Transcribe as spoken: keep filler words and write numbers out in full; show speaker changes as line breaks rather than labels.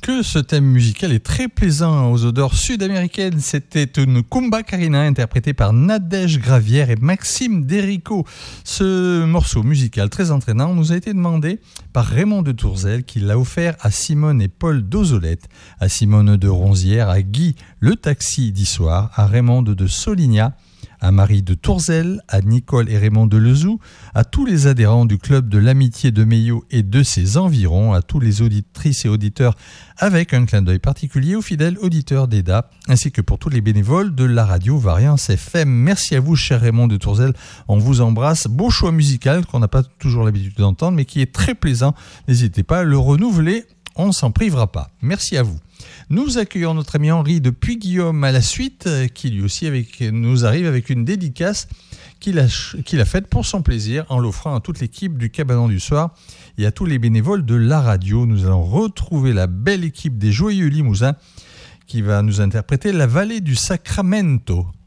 que ce thème musical est très plaisant aux odeurs sud-américaines. C'était une Kumba Karina interprétée par Nadège Gravière et Maxime Derico. Ce morceau musical très entraînant nous a été demandé par Raymond de Tourzel qui l'a offert à Simone et Paul d'Ozolette, à Simone de Ronzière, à Guy Le Taxi d'Issoire, à Raymond de Solignac, à Marie de Tourzel, à Nicole et Raymond de Lezou, à tous les adhérents du club de l'amitié de Meillau et de ses environs, à tous les auditrices et auditeurs, avec un clin d'œil particulier aux fidèles auditeurs d'E D A, ainsi que pour tous les bénévoles de la radio Variance F M. Merci à vous, cher Raymond de Tourzel. On vous embrasse. Beau choix musical qu'on n'a pas toujours l'habitude d'entendre, mais qui est très plaisant. N'hésitez pas à le renouveler. On ne s'en privera pas. Merci à vous. Nous accueillons notre ami Henri de Puy-Guillaume à la suite, qui lui aussi avec, nous arrive avec une dédicace qu'il a, qu'il a faite pour son plaisir en l'offrant à toute l'équipe du Cabanon du Soir et à tous les bénévoles de la radio. Nous allons retrouver la belle équipe des Joyeux Limousins qui va nous interpréter La Vallée du Sacramento.